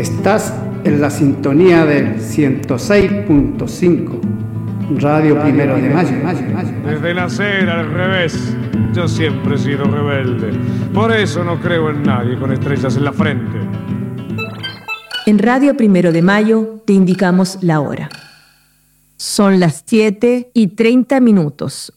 Estás en la sintonía del 106.5, Radio Primero de Mayo. Desde nacer al revés, yo siempre he sido rebelde. Por eso no creo en nadie con estrellas en la frente. En Radio Primero de Mayo te indicamos la hora. Son las 7:30.